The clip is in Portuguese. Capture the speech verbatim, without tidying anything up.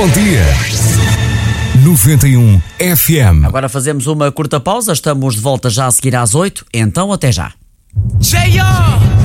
Bom dia. noventa e um F M. Agora fazemos uma curta pausa, estamos de volta já a seguir às oito, então até já. J O